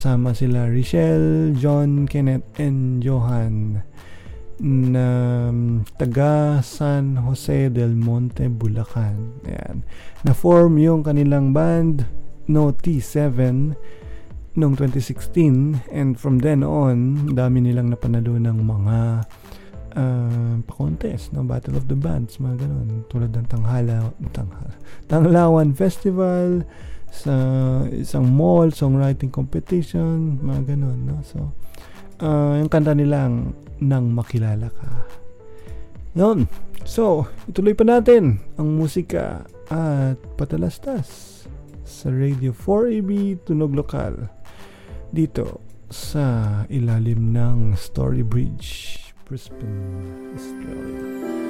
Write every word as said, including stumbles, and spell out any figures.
Sama sila Richelle, John, Kenneth, and Johan na um, taga San Jose del Monte, Bulacan. Ayan. Na-form yung kanilang band No T seven noong twenty sixteen, and from then on, dami nilang napanalo ng mga uh, pa-contest, no? Battle of the Bands, mga ganun. Tulad ng Tanghala, Tanghala, Tanglawan Festival, sa isang mall, songwriting competition, mga ganun, no? So, uh, yung kanta nilang Nang Makilala Ka. Yun. So, ituloy pa natin ang musika at patalastas sa Radio four A B Tunog Lokal dito sa ilalim ng Story Bridge, Brisbane, Australia.